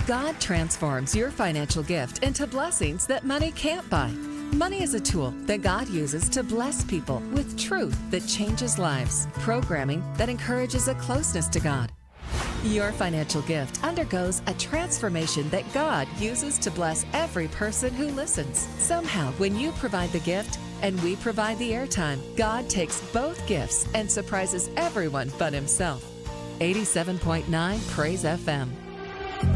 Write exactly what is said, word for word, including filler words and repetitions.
God transforms your financial gift into blessings that money can't buy. Money is a tool that God uses to bless people with truth that changes lives, programming that encourages a closeness to God. Your financial gift undergoes a transformation that God uses to bless every person who listens. Somehow, when you provide the gift and we provide the airtime, God takes both gifts and surprises everyone but himself. eighty-seven point nine Praise F M.